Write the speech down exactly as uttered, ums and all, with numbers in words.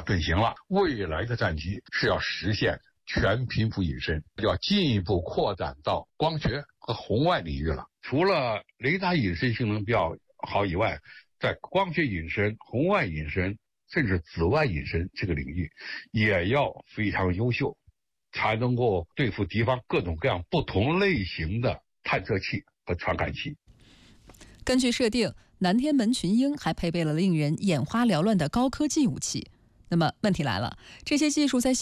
遁形了。未来的战机是要实现全频谱隐身，要进一步扩展到光学和红外领域了。除了雷达隐身性能比较好以外，在光学隐身、红外隐身甚至紫外隐身这个领域也要非常优秀，才能够对付敌方各种各样不同类型的探测器和传感器。 根据设定，南天门群英还配备了令人眼花缭乱的高科技武器。那么问题来了，这些技术在现